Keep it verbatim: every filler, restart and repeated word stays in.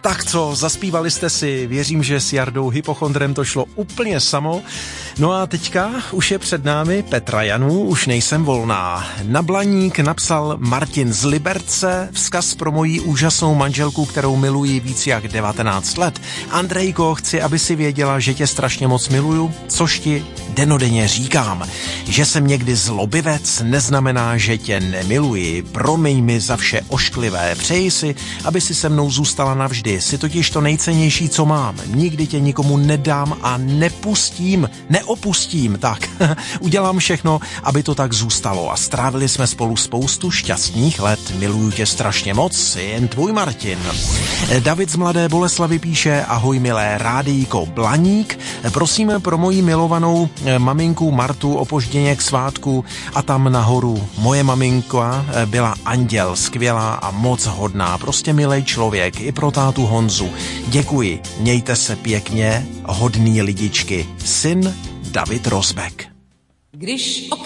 Tak co, zaspívali jste si, věřím, že s Jardou Hypochondrem to šlo úplně samo. No a teďka už je před námi Petra Janů, už nejsem volná. Na Blaník napsal Martin z Liberce, vzkaz pro moji úžasnou manželku, kterou miluji víc jak devatenáct let. Andrejko, chci, aby si věděla, že tě strašně moc miluju, což ti denodenně říkám. Že jsem někdy zlobivec, neznamená, že tě nemiluji. Promiň mi za vše ošklivé. Přeji si, aby si se mnou zůstala navždy. Jsi totiž to nejcennější, co mám. Nikdy tě nikomu nedám a nepustím, neopustím. Tak, udělám všechno, aby to tak zůstalo. A strávili jsme spolu spoustu šťastných let. Miluju tě strašně moc, jen tvůj Martin. David z Mladé Boleslavi píše: ahoj milé rádijko Blaník. Prosím pro moji milovanou maminku Martu opožděně k svátku a tam nahoru. Moje maminka byla anděl, skvělá a moc hodná. Prostě milej člověk. I pro tátu Honzu. Děkuji. Mějte se pěkně, hodný lidičky. Syn David Rozbek. Když